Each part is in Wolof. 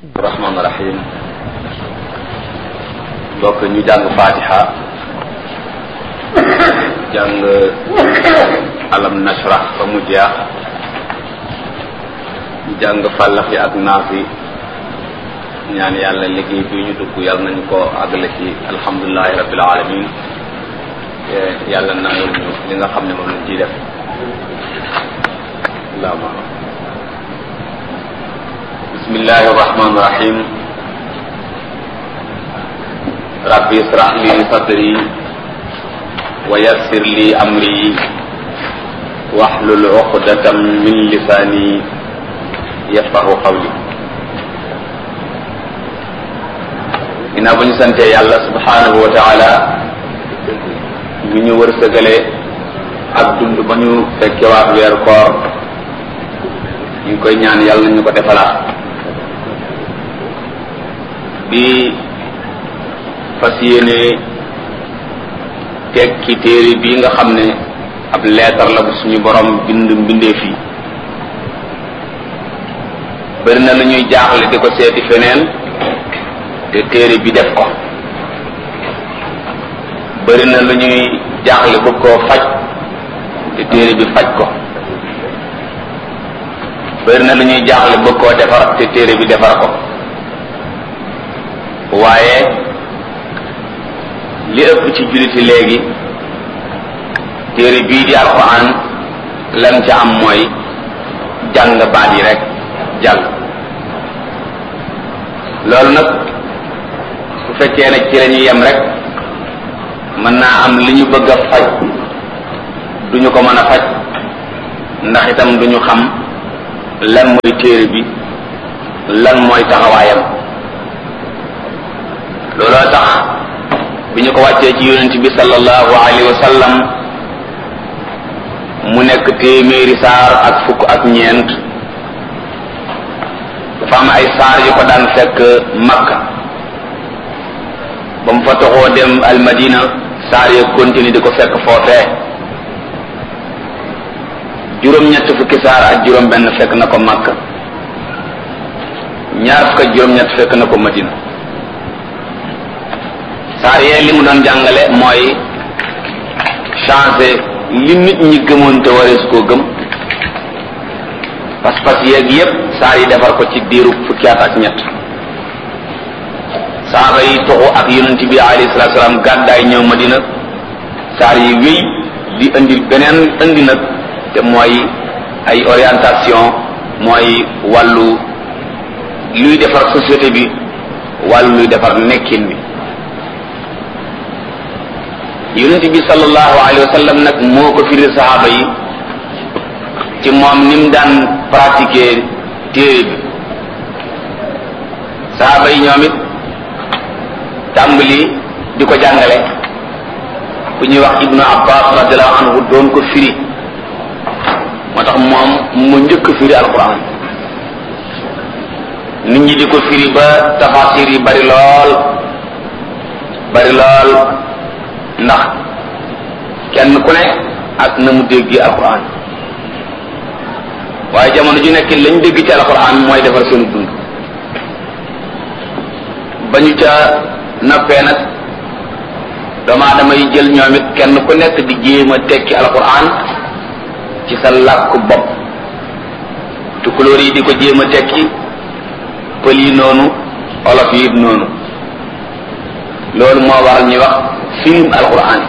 rahmaan rahim. donc ñu jàng fatiha jàng alam nashrah ba mu jeex ñu jàng fàllaxi ak naas yi ñaan yàlla liggéey bi ñu dugg yàlla nañu ko àggale ci alhamdulillahi rabbil alamin yàlla nangul ñu li nga xam ne moom lañ ciy def allahumma bismillahi rahmani rahim rabbi israh li sadri wa yassir li amri wahlul uqdatam min lisani yafqahu qawli. ginnaaw ba ñu sante yàlla subhanahu wa taala mi ñu wërsëgale ak dund ba ñu fekkewaat weer koor ñu ngi koy ñaan yàlla ñu ko defalaat di fas yéene tekki téere bii nga xam ne ab leetar la bu suñu borom bind mbindeef yi. bëri na lu ñuy jaaxle di ko seeti feneen te téere bi def ko, bëri na lu ñuy jaaxle bëgg koo faj te téere bi faj ko, bëri na lu ñuy jaaxle bëgg koo defar te téere bi defar ko. waaye li ëpp ci julliti léegi téere bii di alxuraan lan ca am mooy jàng baat yi rek jàng. loolu nag su fekkee ne ci la ñu yem rek mën naa am li ñu bëgg a faj duñu ko mën a faj, ndax itam duñu xam lan mooy téere bi lan mooy taxawaayam. looloo tax bi ñu ko wàccee ci yonent bi sallallahu alayhi wa sallam mu nekk téeméeri saar ak fukk ak ñeent, dafa am ay saar yu ko daan fekk Makka ba mu fa toxoo dem almadina saar ya continue di ko fekk foofee. juróom-ñett fukki saar ak juróom-benn fekk na ko Makka, ñaar fukk ak juróom-ñett fekk na ko Madina. saar yee li mu doon jàngale mooy changer li nit ñi gëmoon te warees koo gëm, pas-pas yeeg yépp saar yi defar ko ci diiru fukki at ak ñett. saaba yi toxu ak yonent bi alayhi salaatu salaam gàddaay ñëw Madina, saar yi wéy di indi beneen indi nag te mooy ay orientation, mooy wàllu luy defar société bi, wàllu luy defar nekkin bi. yonent bi sallallahu alayhi wa sallam nag moo ko firi saxaaba yi ci moom ni mu daan pratiquer téere bi. saxaaba yi ñoom it tàmbali di ko jàngale. ku ñuy wax Ibnu Abbas radiyallahu anhu doon ko firi, moo tax moom mu njëkk firi alquran. nit ñi di ko firi ba tafasir yi bari lool ndax kenn ku ne ak na mu dégg alquran. waaye jamono ju nekk lañ dégg ci alquran mooy defar seen dund. ba ñu ca noppee nag doomu aadama yi jël ñoom it kenn ku nekk di jéem a tekki alquran ci sa làkku bopp. tukulóor yi di ko jéem a tekki, pël yi noonu, olof yi it noonu. loolu moo waral ñuy wax firim alquran.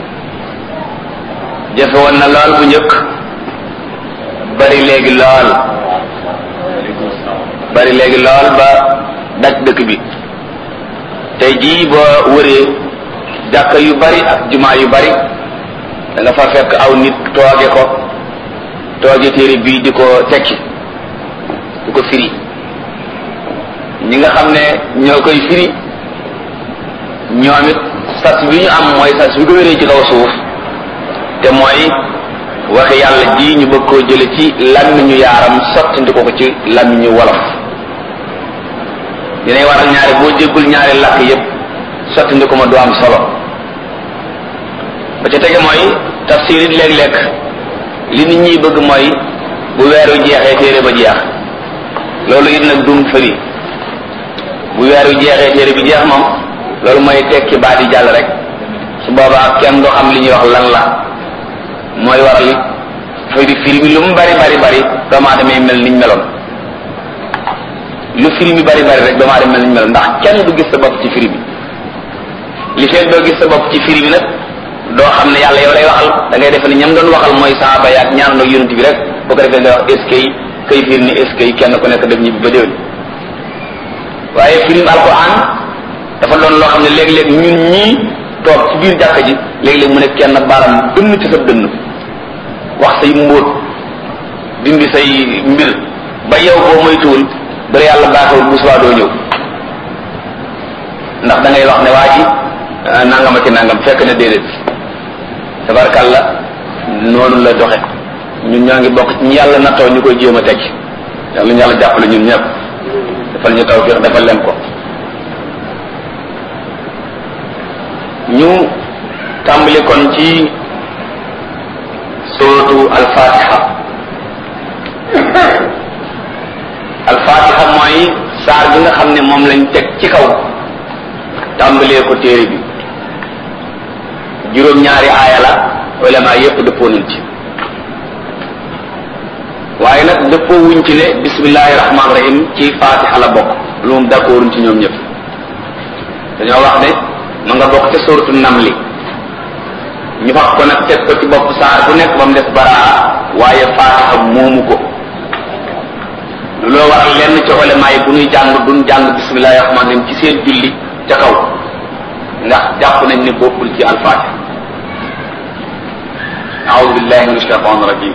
jafe woon na lool bu njëkk, bari léegi lool ba daj dëkk bi. tey jii boo wëree jàkka yu bari ak jumaa yu bari da nga fa fekk aw nit tooge téere bii di ko tekki, di ko firi. ñi nga xam ne ñoo koy firi ñoom it sas bi ñu am mooy sas bi ko wéree ci kaw suuf, te mooy waxi yàlla ji ñu bëgg koo jële ci làmmiñu yaaram sottandi ko ci làmmiñu wolof. dinay waral ñaari boo jéggul ñaari làkk yépp sottandi ko ma du am solo. ba ca tege mooy tafsir it léeg-léeg li nit ñi bëgg mooy bu weeru jeexee téere ba jeex, loolu it nag dum fëri bu weer wi jeexee téere bi jeex moom loolu mooy tekki baat yi jàll rek su boobaa kenn doo xam li ñuy wax lan la mooy waral fay di film bi lu mu bari doomu aadama yi mel niñ meloon lu film bi bari rek doomu aadama mel niñ meloon ndax kenn du gis sa bopp ci film bi li fekk doo gis sa bopp ci film bi nag doo xam ne yàlla yow lay waxal da ngay defe ne ñam doon waxal mooy saaba yaak ñaan ak yonent bi rek boo ko defee nga wax est-ce que kay fiir ni est-ce que kenn ku nekk def ñibbi ba déwén waaye film alquran dafa doon loo xam ne léeg-léeg ñun ñii toog ci biir jàkka ji léeg-léeg mu ne kenn baaram dënn ci sa dënn wax say mbóot dindi say mbir ba yow boo moytuwul bari yàlla baaxewul bu subaa doo ñëw ndax da ngay wax ne waa ji nangam ak nangam fekk na déedéet tabarkàlla noonu la doxe ñun ñoo ngi bokk ci ñi yàlla nattoo ñu koy jéem a teg yàlla ñu yàlla jàppale ñun ñëpp defal ñu tawfiq defal leen ko ñu tàmbali kon ci suratu al-fatiha al-fatiha mooy saar bi nga xam ne moom lañ teg ci kaw tàmbalee ko téere bi juróom-ñaari aaya la ulama yépp dëppoo nañ ci waaye nag dëppoo wuñ ci ne bismillahi rahmaani rahim ci fatiha la bokk lu moom d'accorduñ ci ñoom ñëpp dañoo wax ne ma nga bokk ca suratu namli ñu wax ko nag teg ko ci bopp saar bu nekk ba mu des baraa waaye fatiha moomu ko loo waral lenn ci ulama yi bu ñuy jàng duñ jàng bismillahi rahmaani rahim ci seen julli ca kaw ndax jàpp nañ ne bokkul ci al-fatiha a'udhu billahi minash shaitanir rajim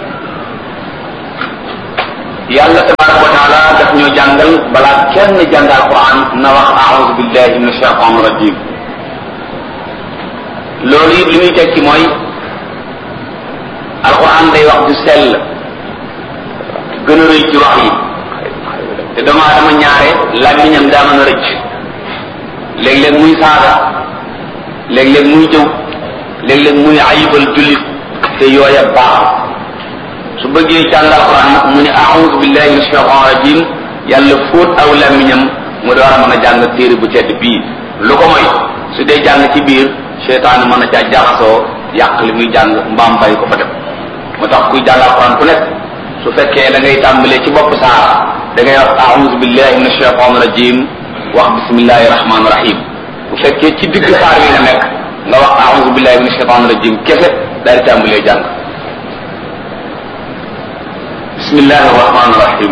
yàlla tabaraka wa taala daf ñoo jàngal balaa kenn jàng alquran na wax a'udhu billahi minash shaitanir rajim loolu it li muy tekki mooy alquran day wax du sell gën a rëy ci wax yi te doomu aadama ñaare làmmiñam daa mën a rëcc léeg-léeg muy saaga léeg-léeg muy jëw léeg-léeg muy ayibal jullit te yooya baax su bëggee jàng alquran nag mu ne a'udhu billahi minash shaitanir rajim yàlla fóot aw làmmiñam mu door a mën a jàng téere bu tedd bii lu ko mooy su dee jàng ci biir seytaane mën a caa jaxasoo yàq li muy jàng mbaam bàyyi ko fa dem moo tax kuy jàng alquran ku nekk su fekkee da ngay tàmbalee ci bopp saar da ngay wax a'udhu billahi minash shaitanir rajim wax bismillahi rahmaani rahim bu fekkee ci digg saar bi nga nekk nga wax a'udhu billahi minash shaitanir rajim kese daal di tàmbalee jàng bismillahi rahmaani rahim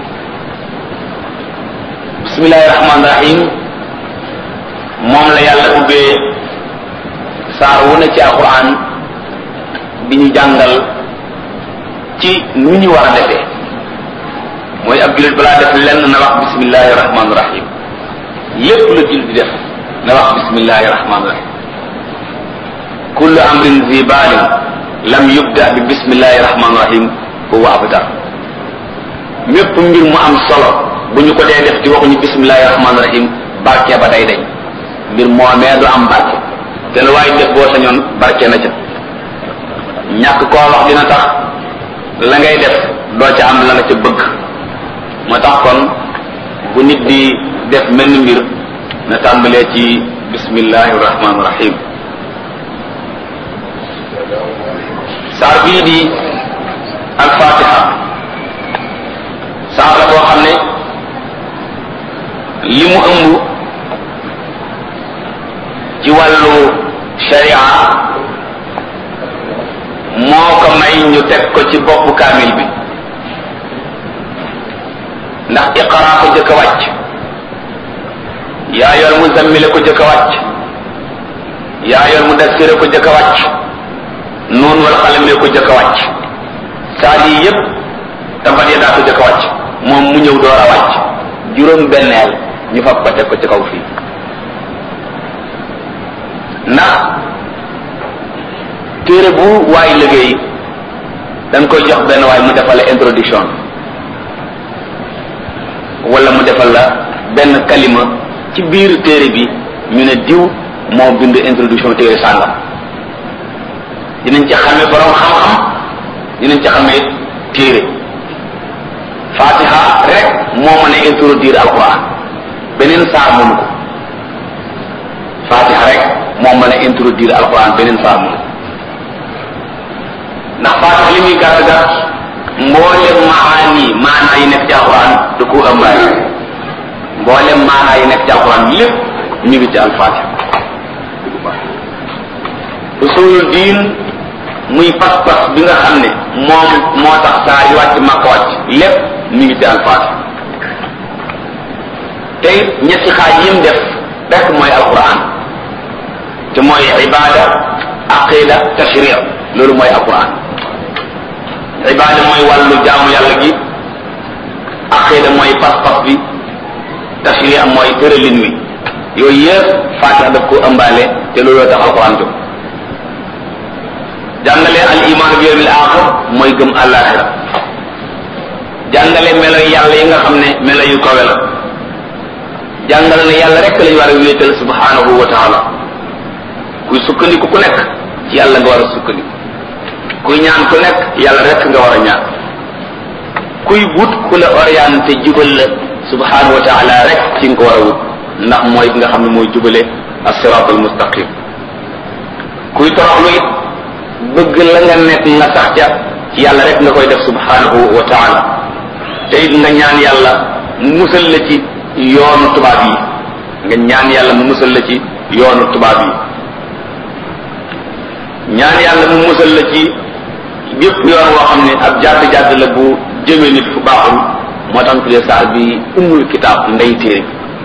bismillahi rahmaani rahim moom la yàlla ubbee saar wu ne ci alquran bi ñu jàngal ci nu ñu war a defee mooy ab jullit balaa def lenn na wax bismillahi rahmaani rahim lépp la jullit di def na wax bismillahi rahmaani rahim kullu amrin zi baalin lam yubda bi bismillahi rahmaani rahim huwa abtar mépp mbir mu am solo bu ñu ko dee def di waxuñu bismillahi rahmaani rahim barke ba day dañ mbir moomee du am barke te lu waaye def boo sañoon barke na ca ñàkk koo wax dina tax la ngay def doo ca am la nga ca bëgg moo tax kon bu nit di def menn mbir na tàmbalee ci bismillahi rahmaani rahim saar bii di al-fatiha saar la boo xam ne li mu ëmb ci wàllu sharia moo ko may ñu teg ko ci boppu kaamil bi ndax iqra ko jëkk a wàcc yaa yor muzammile ko jëkk a wàcc yaa yor mudassire ko jëkk a wàcc noonu wal xalame ko jëkk a wàcc saar yi yépp tabat ya daa ko jëkk a wàcc moom mu ñëw door a wàcc juróom benneel ñu fab ko teg ko ci kaw fii ndax téere bu waay liggéey dañ koy jox benn waay mu defal la introduction wala mu defal la benn kalima ci biir téere bi ñu ne diw moo bind introduction téere sàngam dinañ ci xamee borom xam-xam dinañ ci xamee téere fatiha rek moo mën a introduire alquran beneen saar mënu ko Fatiha rek moom mën a introduire alquran beneen saar mënu ko ndax Fatiha li muy gàtt gàtt mboolem maanaa yi nekk ci alquran da ko ëmbaale mboolem maanaa yi nekk ci alquran lépp ñu ngi ci al-Fatiha usulul diin muy pas-pas bi nga xam ne moom moo tax saa yi wàcc Makka wàcc lépp mi ngi ci al-Fatiha te ñetti xaaj yim def rek mooy alquran te mooy ibada aqida tashri' loolu mooy alquran ibada mooy wàllu jaamu yàlla gi aqida mooy pas-pas bi tashri' mooy tëralin wi yooyu yëpp Fatiha daf ko ëmbaale te looloo tax alquran jóg jàngale al iman bi yawmil axir mooy gëm àllaaxira jàngale melo yàlla yi nga xam ne melo yu kawe la jàngale ne yàlla rek lañu war a wéetal subhanahu wa taala kuy sukkandiku ku nekk ci yàlla nga war a sukkandiku kuy ñaan ku nekk yàlla rek nga war a ñaan kuy wut ku la orienté jubal la subhanahu wa taala rek ci nga ko war a wut ndax mooy nga xam ne mooy jubale as-siraat al-mustaqim kuy toroxlu it bëgg la nga nekk nga sax ca ci yàlla rek nga koy def subhanahu wa taala te it nga ñaan yàlla mu musal la ci yoonu tubaab yi nga ñaan yàlla mu musal la ci yoonu tubaab yi ñaan yàlla mu musal la ci bépp yoon woo xam ne ab jàdd la bu jëmee nit fu baaxul moo tax tuddee saar bi ummul kitaab ndey téere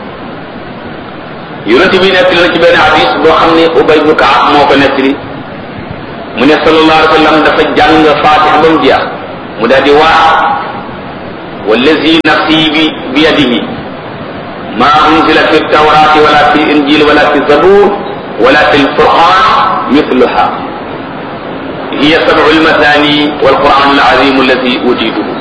yonent bi nettali na ci benn hadis boo xam ne Ubay ibn Ka'ab moo ko nettali mu ne sallallahu alayhi wa sallam dafa jàng Fatiha ba mu jeex mu daal di waa wallazi nafsi bi yadihi ma unzila fi tawrati wala fi injil wala fi zabur wala fi alquran mithluha hiya sab'u almathani walquran alazim allati utituhu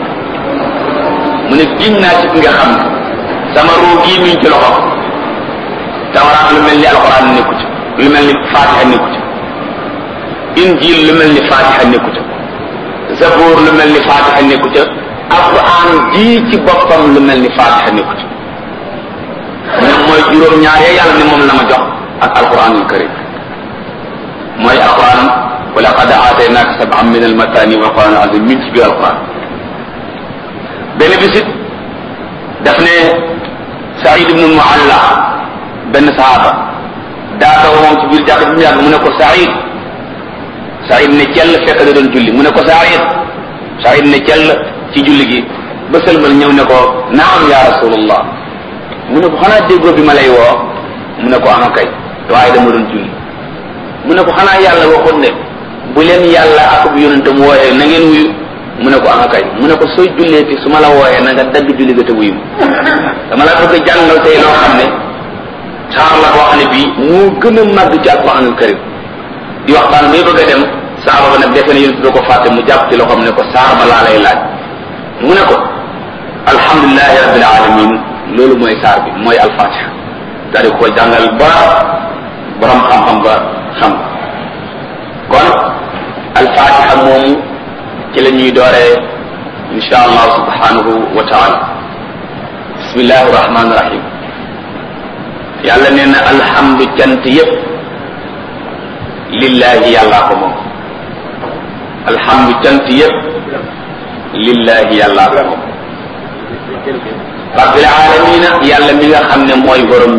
mu ne giñ naa ci nga xam sama ruu gii mi ci loxo tawraat lu mel ni alquran nekku ci lu mel ni Fatiha nekku ci injil lu mel ni Fatiha nekku ca zabur lu mel ni Fatiha nekku ca alquran ji ci boppam lu mel ni Fatiha nekku ca moom mooy juróom-ñaar ya yàlla ni moom la ma jox ak alquranul karim mooy alquran wa laqad aataynaka sab'an min almatani wa alquran azim min ci biir alquran benn bisit daf ne Saïd ibn Mualla benn sahaaba daa taw moom ci biir jàkk bi mu yàgg mu ne ko Saïd ne cell fekk da doon julli mu ne ko Saïd ne cell ci julli gi ba sëlmal ñëw ne ko naam ya rasulullah mu ne ko xanaa déggoo bi ma lay woo mu ne ko ama kay waaye dama doon julli mu ne ko xanaa yàlla waxoon ne bu leen yàlla ak bu yonentam wooyee na ngeen wuyu mu ne ko ama kay mu ne ko sooy julleeti su ma la wooyee na nga dagg julli ga te wuyu dama la bëgg a jàngal tey loo xam ne saar la boo xam ne bii moo gën a màgg ci alquranul karim di waxtaan bay bëgg a dem saar ba nag defe ne yonent doo ko fàtte mu jàpp ci loxoom ne ko saar ba laa lay laaj mu ne ko alhamdulilahi rabbil alamin loolu mooy saar bi mooy alfatiha daal di ko jàngal ba borom xam-xam ba xam kon alfatiha moomu ci la ñuy dooree insha allah subhanahu wa taala bismillahi rahmani rahim yàlla nee na alhamdu cant yépp lillahi yàllaa ko moom alhamdu cant yépp lillahi yàllaa ko moom rabbil alamina yàlla mi nga xam ne mooy borom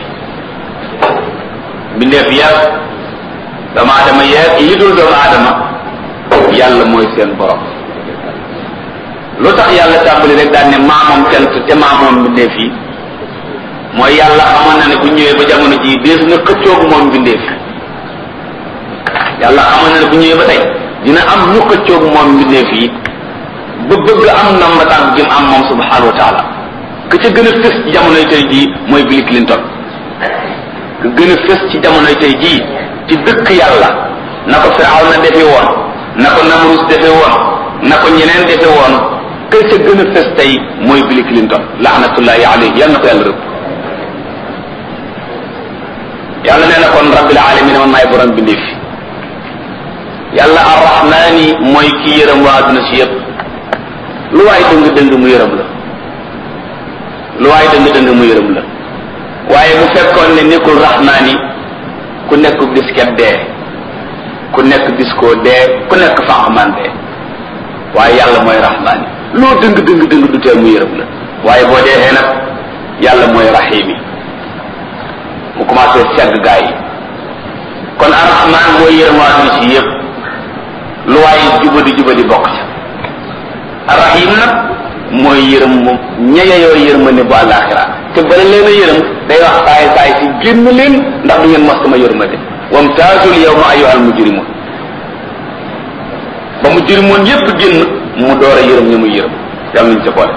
mbindeef yàpp doomu aadama yeeg yi dul doomu aadama yàlla mooy seen borom lu tax yàlla tàmbali rek daan ne maamoom cant te maamoom mbindeef yi mooy yàlla xamoon na ne bu ñëwee ba jamono ji dees na xëccoogu moom mbindeef yàlla xamoon na ne bu ñëwee ba tey dina am ñu xëccoogu moom mbindeef yi ba bëgg am namba tànk jëm am moom subhanahu wa taala ka ca gën a fës ci jamonoy tey jii mooy Bill Clinton ka gën a fës ci jamonoy tey jii ci dëkk yàlla na ko Firawna defee woon na ko Namrus defee woon na ko ñeneen defee woon ka ca gën a fës tey mooy Bill Clinton laanatullahi alayhi yal na ko yàlla rëbb yàlla nee na kon rabbil alamin man maay borom bindee fi yàlla arrahmani mooy ki yërëm waa adduna si yëpp lu waay dëng dëng mu yërëm la lu waay dëng mu yërëm la waaye bu fekkoon ne nekkul rahmaani ku nekk bisket dee ku nekk biskoo dee ku nekk fànqman dee waaye yàlla mooy rahmaani loo dëng du tee mu yërëm la waaye boo deexee nag yàlla mooy rahimi mu commencé segg gaa yi kon arrahman mooy yërëmaatu si yëpp lu waaye jubadi bokk ca arrahim nag mooy yërëm moom ñeyeyoo yërmande bu àllaaxira te bala leen a yërëm day wax saay si génn leen ndax du ngeen mos sama yërmande wamtaazul yawma ayyuhal mujrimun ba mujrimoon yépp génn mu door a yërëm ñu muy yërëm yàlla nañ ca boole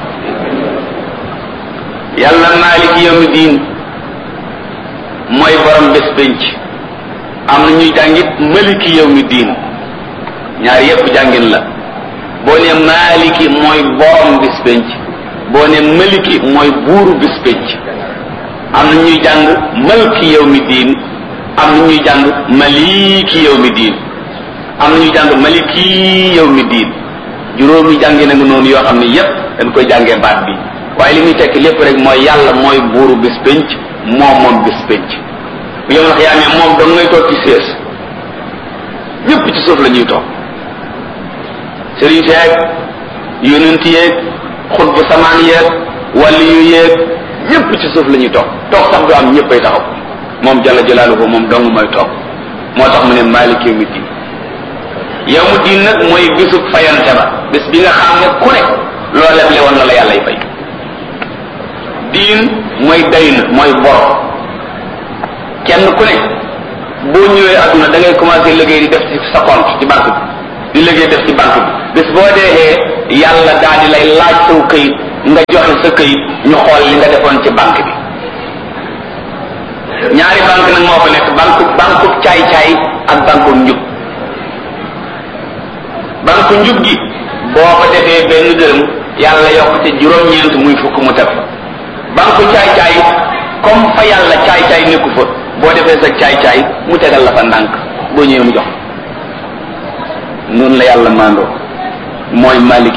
yàlla maaliki yawmi diin mooy borom bés penc am na ñuy jàngit maliki yawmi diin ñaar yépp jàngin la boo ne maaliki mooy borom bis penc boo ne maliki mooy buuru bis penc am na ñuy jàng malki yawmi diin am na ñuy jàng maliki yawmi diin am na ñuy jàng maliki yawmi diin juróomi jàngi nag noonu yoo xam ne yépp dañ koy jàngee baat bi waaye li muy tekki lépp rek mooy yàlla mooy buuru bis penc moom bis penc bu yow ndax yaa ne moom dong ngay toog ci sées ñëpp ci suuf la ñuy toog sëriñ seeg yonent yeeg xutbu samaan yeeg wàlli yu yeeg ñëpp ci suuf la ñuy toog sax du am ñëppay taxaw moom jalla jalaaluhu moom dong mooy toog moo tax mu ne maalik yawmi diin yawmu diin nag mooy bisub fayante ba bés bi nga xam ne ku ne loo leble woon la yàllay fay diin mooy dayn mooy bor kenn ku ne boo ñëwee adduna da ngay commencé liggéey di def ci sa compte ci banque bi di liggéey def ci banque bi bés boo deexee yàlla daal di lay laaj saw këyit nga joxe sa këyit ñu xool li nga defoon ci banque bi ñaari banque nag moo fa nekk banque caay-caay ak banque njub banque njub gi boo ko defee benn dërëm yàlla yokk ci juróom-ñeent muy fukk mu teg banque caay-caay comme fa yàlla caay-caay nekku fa boo defee sa caay-caay mu tegal la fa ndànk boo ñëwee mu jox noonu la yàlla mandoo mooy malik